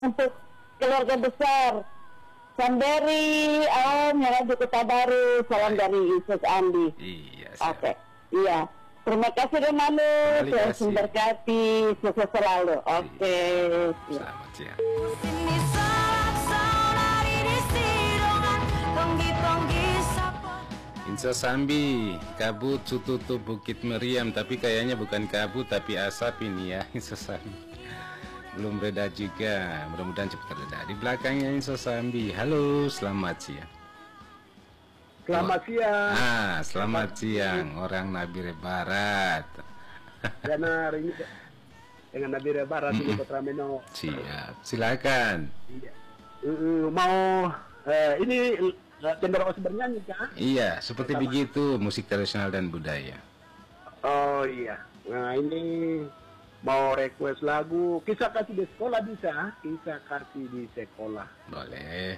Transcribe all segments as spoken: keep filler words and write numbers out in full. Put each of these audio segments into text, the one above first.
untuk keluarga besar Sanderi Om yang ada di Kota Baru, salam dari Yesus Andi. Iya. Oke, okay. Iya. Terima kasih Remanu, Tuhan memberkati, sukses selalu. Oke. Okay. Selamat siang. Insa Sambi, kabut tutup Bukit Meriam, tapi kayaknya bukan kabut tapi asap ini ya, Insa Sambi. Belum reda juga, mudah-mudahan cepat reda. Di belakangnya Insa Sambi. Halo, selamat siang. Selamat siang. Ah, selamat, selamat siang, orang Nabire Barat. Dan hari ini dengan Nabire Barat di Kota Meno. Siap, silakan. Iya. Uh, mau uh, ini cenderung bernyanyi kan? Iya, seperti Sama. begitu, musik tradisional dan budaya. Oh iya. Nah ini mau request lagu Kisah Kasih di Sekolah bisa? Kisah Kasih di Sekolah. Boleh.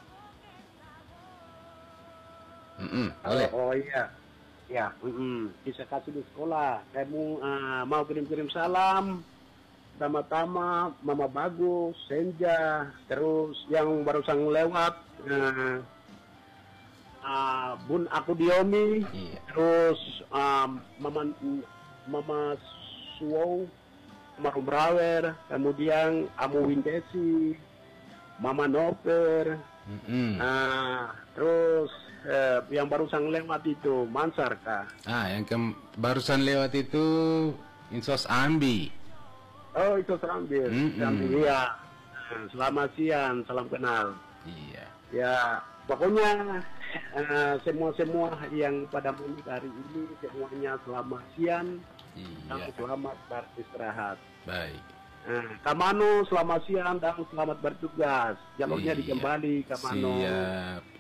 Mm -mm, boleh. Oh, oh iya, ya. Mm -mm. Kisah Kasih di Sekolah. Kamu uh, mau kirim-kirim salam, pertama-tama Mama Bagus, Senja, terus yang barusan lewat, uh, uh, Bun Aku Diomi, iya. Terus um, Mama Mama Suwo, Mama Brawer, kemudian Amu Windesi, Mama Noper, mm -mm. uh, terus Eh, yang barusan lewat itu Mansar kah? Ah, yang ke barusan lewat itu Insos Ambi. Oh, itu Ambi. Mm -mm. Ambi, iya. Selamat siang, salam kenal. Iya. Ya, pokoknya uh, semua-semua yang pada mudik hari ini semuanya selamat siang. Iya. Selamat beristirahat. Baik. Nah, Kamano selamat siang dan selamat bertugas. Jalurnya iya. dikembali Kamano. Siap.